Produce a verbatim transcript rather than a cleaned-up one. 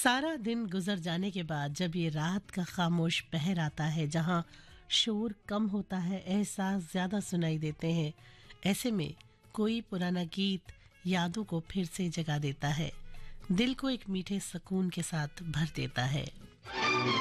सारा दिन गुजर जाने के बाद जब ये रात का खामोश पहर आता है, जहां शोर कम होता है, एहसास ज्यादा सुनाई देते हैं, ऐसे में कोई पुराना गीत यादों को फिर से जगा देता है, दिल को एक मीठे सुकून के साथ भर देता है।